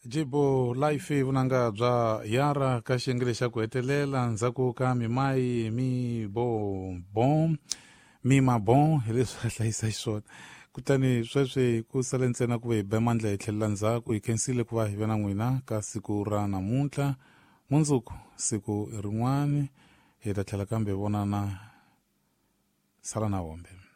jibo life vunanga bya yara ka xiyengele xa ku hetelela ndzhaku ka mimai mi bon mi mabon hi leswi a hlayisa xiswona kutani sweswi ku sale ntsena ku va hi be mandla hi tlhelela ndzhaku hi khensile ku va hi ve na n'wina ka siku ra namuntlha mundzuku siku rin'wani hi ta tlhela kambe vonana sala na hombe.